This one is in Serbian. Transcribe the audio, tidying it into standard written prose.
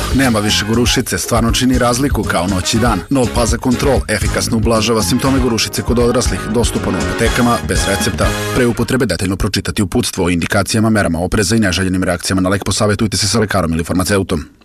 nema više gorušice, stvarno čini razliku kao noć i dan. Nol Paza Control efikasno ublažava simptome gorušice kod odraslih, dostupan u apotekama, bez recepta. Pre upotrebe detaljno pročitati uputstvo o indikacijama, merama opreza i neželjenim reakcijama na lek, posavjetujte se sa lekarom ili farmaceutom.